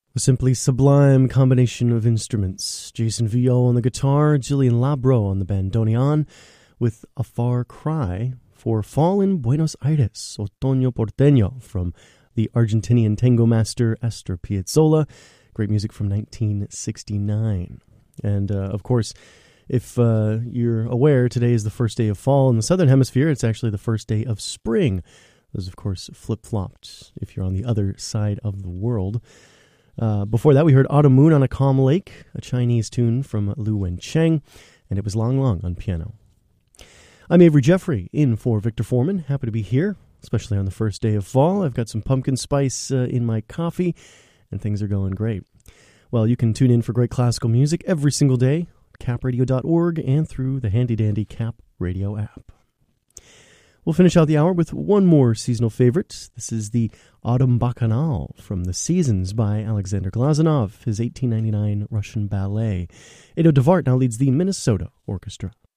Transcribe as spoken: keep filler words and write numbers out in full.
A simply sublime combination of instruments. Jason Villot on the guitar, Gillian Labro on the bandoneon, with A Far Cry for Fall in Buenos Aires, Otoño Porteño, from the Argentinian tango master Astor Piazzolla. Great music from nineteen sixty-nine. And, uh, of course, if uh, you're aware, today is the first day of fall in the Southern Hemisphere. It's actually the first day of spring. Those, of course, flip-flopped if you're on the other side of the world. Uh, before that, we heard Autumn Moon on a Calm Lake, a Chinese tune from Lu Wencheng, and it was Long Long on piano. I'm Avery Jeffrey, in for Victor Foreman. Happy to be here, especially on the first day of fall. I've got some pumpkin spice uh, in my coffee, and things are going great. Well, you can tune in for great classical music every single day, cap radio dot org, and through the handy-dandy Cap Radio app. We'll finish out the hour with one more seasonal favorite. This is the Autumn Bacchanal from The Seasons by Alexander Glazunov, his eighteen ninety-nine Russian ballet. Edo Devart now leads the Minnesota Orchestra.